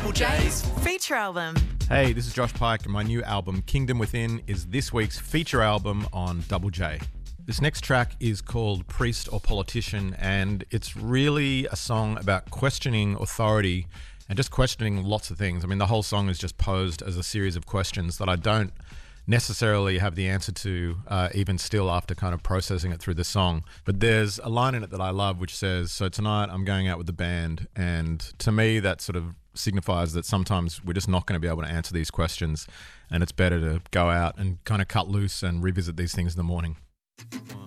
Double J's Feature album. Hey, this is Josh Pike, and my new album, Kingdom Within, is this week's feature album on Double J. This next track is called Priest or Politician, and it's really a song about questioning authority and just questioning lots of things. I mean, the whole song is just posed as a series of questions that I don't necessarily have the answer to, even still after kind of processing it through the song. But there's a line in it that I love which says, "So tonight I'm going out with the band," and to me that sort of signifies that sometimes we're just not going to be able to answer these questions, and it's better to go out and kind of cut loose and revisit these things in the morning.